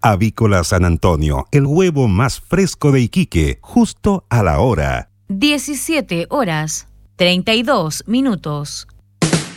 Avícola San Antonio, el huevo más fresco de Iquique, justo a la hora. 17 horas, 32 minutos.